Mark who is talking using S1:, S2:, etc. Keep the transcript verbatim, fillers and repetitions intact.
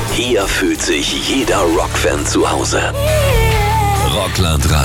S1: Hier fühlt sich jeder Rockfan zu Hause. Rockland